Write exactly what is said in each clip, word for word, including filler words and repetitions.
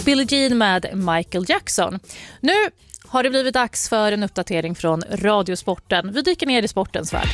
Billie Jean med Michael Jackson. Nu har det blivit dags för en uppdatering från Radiosporten. Vi dyker ner i sportens värld.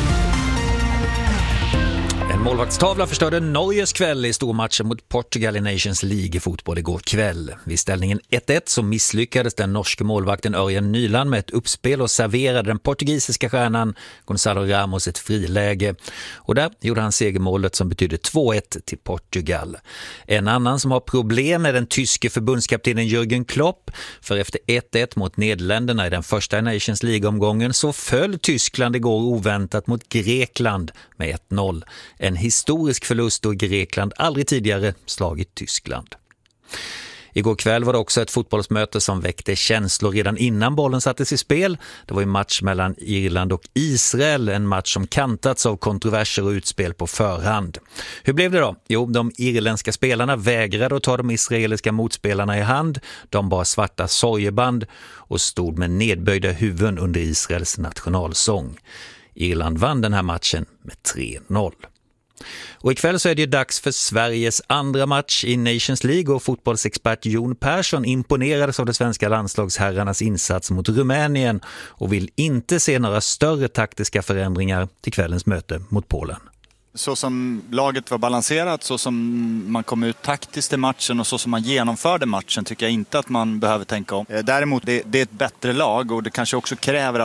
En målvaktstavla förstörde Norges kväll i stormatchen mot Portugal i Nations League i fotboll igår kväll. Vid ställningen ett ett så misslyckades den norske målvakten Örjan Nyland med ett uppspel och serverade den portugisiska stjärnan Gonzalo Ramos ett friläge. Och där gjorde han segermålet som betydde två ett till Portugal. En annan som har problem är den tyske förbundskaptenen Jürgen Klopp. För efter ett ett mot Nederländerna i den första Nations League-omgången så föll Tyskland igår oväntat mot Grekland med ett noll. En historisk förlust då Grekland aldrig tidigare slagit Tyskland. Igår kväll var det också ett fotbollsmöte som väckte känslor redan innan bollen sattes i spel. Det var en match mellan Irland och Israel, en match som kantats av kontroverser och utspel på förhand. Hur blev det då? Jo, de irländska spelarna vägrade att ta de israeliska motspelarna i hand. De bar svarta sorgeband och stod med nedböjda huvuden under Israels nationalsång. Irland vann den här matchen med tre noll. Och ikväll så är det ju dags för Sveriges andra match i Nations League och fotbollsexpert Jon Persson imponerades av de svenska landslagsherrarnas insats mot Rumänien och vill inte se några större taktiska förändringar till kvällens möte mot Polen. Så som laget var balanserat, så som man kom ut taktiskt i matchen och så som man genomförde matchen tycker jag inte att man behöver tänka om. Däremot det, det är ett bättre lag och det kanske också kräver